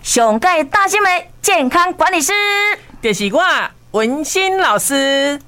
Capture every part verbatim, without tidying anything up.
上届大新的健康管理师， 就是我文心老师。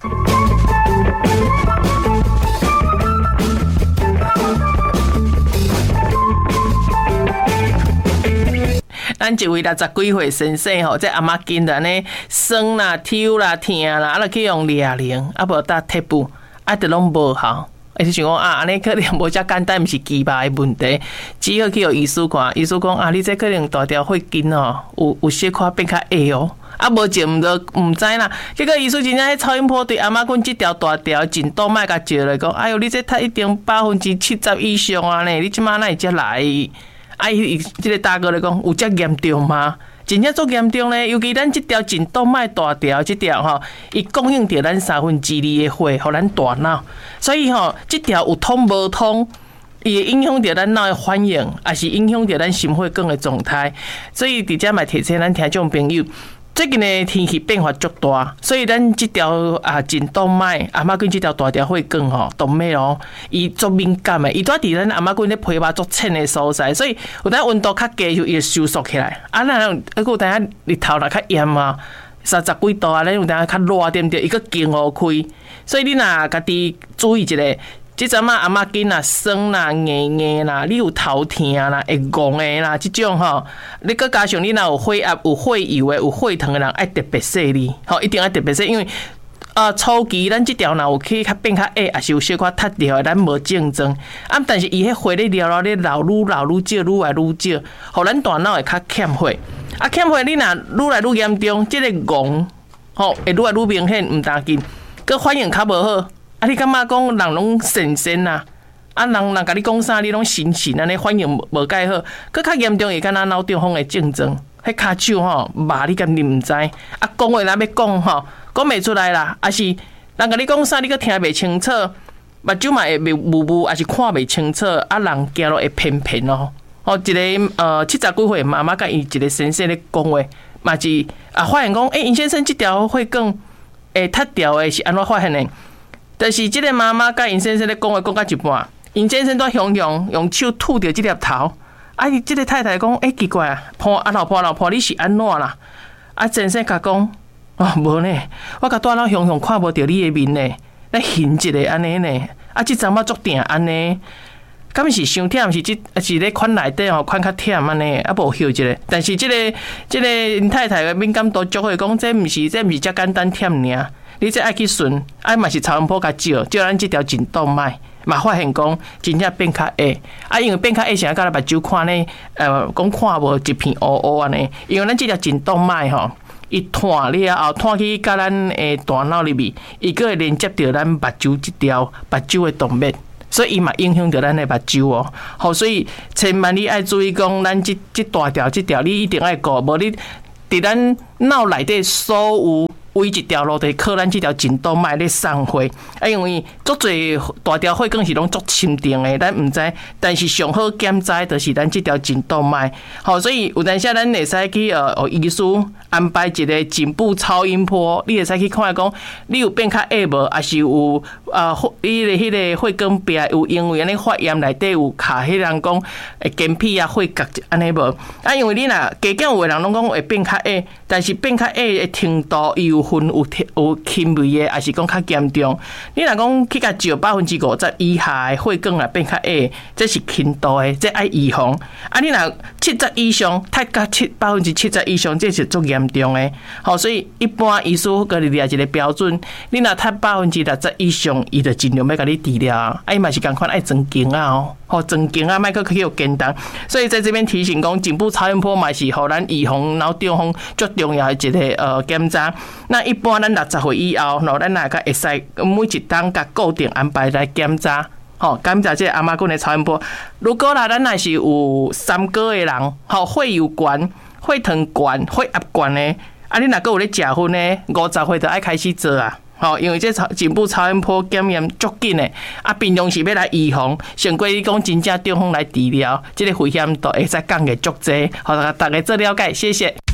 咱一位六十几岁先生吼，这阿嬷经常呢酸啦、抽啦、痛啦，啊，就去用抓灵，啊，无搭贴布，啊，就拢无效。而是想讲啊，安尼可能无遮简单，毋是鸡巴的问题，只好去互医师看。医师讲啊，你这可能大条血筋哦，有有小可变较矮哦。啊，无就毋着毋知啦。结果医师真正迄超音波对阿嬷阮即条大条颈动脉甲照来讲，哎哟，你这他一定百分之七十以上啊呢，你即马哪会才来？啊，伊即个大哥来讲，有遮严重吗？真正足严重咧，尤其咱即条颈动脉大条，即条吼，伊供应着咱三分之二的血，互咱大脑，所以吼，即条有通无通，伊会影响着咱脑的反应，也是影响着咱心血管的状态。所以伫遮嘛提醒咱听众朋友。最近的天气变化足大，所以咱这条啊颈动脉阿嬷跟这条大条血管吼，动脉咯，伊足敏感的，伊住伫咱阿嬷跟咧皮肤足浅的所在，所以有当温度较低就伊会收缩起来。啊，咱还有当下日头若较炎啊，三十几度啊，咱有当下较热对不对？伊个经互开，所以你若家己注意一下。即阵啊，阿嬷囡啦、酸啦、硬硬啦，你有头痛啦、会戆的啦，即种吼，你佮加上你若有血压、有血油的、有血糖的人，爱特别细腻，吼，一定爱特别细，因为啊，初期咱即条若有去较变较矮，也是有小可塌掉的，咱无症状。啊，但是伊迄血咧了了咧流愈流愈少，愈来愈少，互咱大脑会较欠血。啊，欠血你若愈来愈严重，即、這個戆吼会愈来愈明显，毋当紧，佮反应较无好。啊！你感觉讲人拢神神啊？啊，人人甲你讲啥，你拢神神安尼反应无介好，佮较严重会敢若脑中风的症状，迄骹手吼麻，你敢你毋知？啊，讲话若要讲吼，讲袂出来啦，啊是人甲你讲啥，你佮听袂清楚，目睭嘛会雾雾，啊是看袂清楚，啊人行路会偏偏咯。哦，一个呃七十几岁妈妈甲伊一个先生咧讲话，嘛是啊发现讲，诶、欸，尹先生即条血管会塌掉的是安怎发现的？但是即个妈妈甲尹先生咧讲话讲到一半，尹先生都雄雄用手吐着即粒头，啊！伊即个太太讲，诶、欸，奇怪啊，婆啊老婆老婆，你是安怎啦？啊，先生甲讲，哦，无呢，我甲带到雄雄看无着你的面呢，咧现一个安尼呢，啊，即阵仔足定安尼，敢是伤忝？是即是咧款内底吼，款较忝安尼，啊无休一个。但是即、這个即、這个尹太太的敏感度足会讲，这毋是，这毋是遮简单忝尔。你这爱去顺，爱嘛是超音波甲照，照咱这条颈动脉，嘛发现讲真正变较矮，啊，因为变较矮，现在甲咱目睭看呢，呃，讲看无一片乌乌安尼，因为咱这条颈动脉吼，伊断了后，断去甲咱诶大脑里面，伊个会连接着咱目睭这条目睭的动脉，所以伊嘛影响着咱的目睭哦。好，所以千万你爱注意讲，咱这这大条这条，你一定爱顾，无你伫咱脑内底所有。唯一条路就是靠咱这条颈动脉咧送血，啊，因为足侪大条血管是拢足深定的，咱毋知，但是上好检查就是咱这条颈动脉。好，所以有阵时咱会使去呃，哦，医师安排一个颈部超音波，你会使去看讲，你有变较矮无，还是有啊，你的迄个血管壁有因为安尼发炎内底有卡迄人讲诶间皮啊血角安尼无？啊，因为你若加减有的人拢讲会变较矮，但是变较矮的程度伊有。分有有轻微的，还是讲较严重？你若讲去甲照百分之五十以下的血管若变较矮，这是轻度的，这爱预防。啊，你若七十以上，太到七百分之七十以上，这是足严重的。好，所以一般医师个列一个标准，你若太百分之六十以上，伊就尽量要甲你治疗。啊，伊嘛是共款爱装经啊哦，好装经啊，莫去去有简单。所以在这边提醒讲，颈部超音波嘛是互咱预防脑中风最重要的一个呃检查。那一般咱六十岁以后，喏，咱也个会使每一档甲固定安排来检查，吼，检查这个阿嬷阮的超音波。如果啦，咱若是有三高的人，吼，血油悬、血糖悬、血压悬的，啊，你若个有咧食薰呢，五十岁就爱开始做啊。吼，因为这颈部超音波检验足紧的，啊，平常时要来预防，胜过你讲真正中风来治疗，这个风险度会使降个足济，好，大家做了解，谢谢。